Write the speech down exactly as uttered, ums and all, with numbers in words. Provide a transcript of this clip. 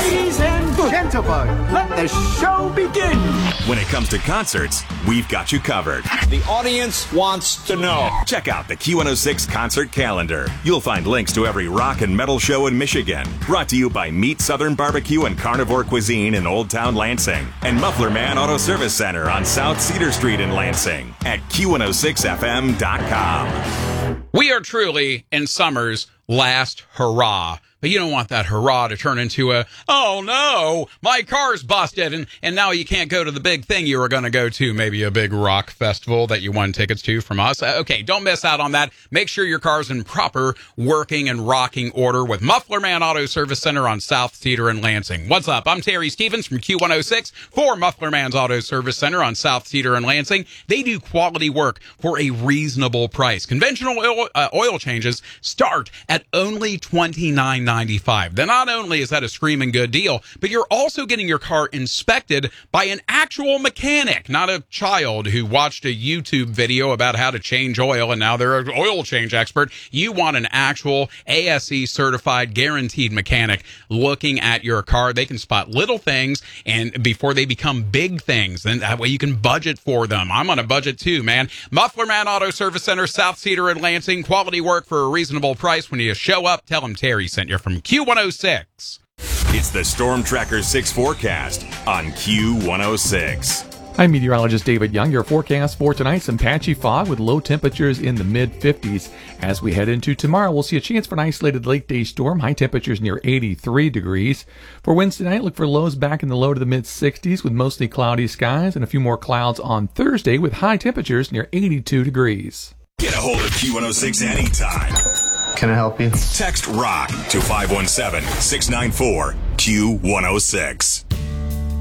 Ladies and gentlemen, let the show begin. When it comes to concerts, we've got you covered. The audience wants to know. Check out the Q one oh six concert calendar. You'll find links to every rock and metal show in Michigan. Brought to you by Meat Southern Barbecue and Carnivore Cuisine in Old Town Lansing. And Muffler Man Auto Service Center on South Cedar Street in Lansing at Q one oh six F M dot com. We are truly in summer's last hurrah. But you don't want that hurrah to turn into a, oh no, my car's busted, and, and now you can't go to the big thing you were going to go to, maybe a big rock festival that you won tickets to from us. Okay, don't miss out on that. Make sure your car's in proper working and rocking order with Muffler Man Auto Service Center on South Cedar and Lansing. What's up? I'm Terry Stevens from Q one oh six for Muffler Man's Auto Service Center on South Cedar and Lansing. They do quality work for a reasonable price. Conventional oil, uh, oil changes start at only twenty-nine ninety-five. Then not only is that a screaming good deal, but you're also getting your car inspected by an actual mechanic, not a child who watched a YouTube video about how to change oil and now they're an oil change expert. You want an actual A S E certified, guaranteed mechanic looking at your car. They can spot little things and before they become big things. And that way you can budget for them. I'm on a budget too, man. Muffler Man Auto Service Center, South Cedar and Lansing. Quality work for a reasonable price. When you show up, tell them Terry sent you from Q one oh six. It's the Storm Tracker six forecast on Q one oh six. I'm meteorologist David Young. Your forecast for tonight, some patchy fog with low temperatures in the mid fifties. As we head into tomorrow, we'll see a chance for an isolated late day storm, high temperatures near eighty-three degrees. For Wednesday night, look for lows back in the low to the mid sixties with mostly cloudy skies and a few more clouds on Thursday with high temperatures near eighty-two degrees. Get a hold of Q one oh six anytime. Can I help you? Text ROCK to five one seven, six nine four, Q one oh six.